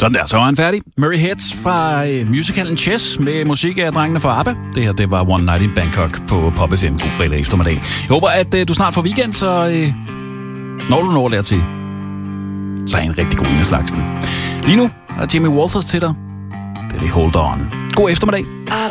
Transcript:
Sådan der, så var han færdig. Murray Heads fra musicalen Chess med musik af drengene fra ABBA. Det her, det var One Night in Bangkok på Pop FM. God fredag eftermiddag. Jeg håber, at du snart får weekend, så når du når der til, så er en rigtig god en af slagsen. Lige nu er der Jimmy Walters til dig. Det er det Hold On. God eftermiddag.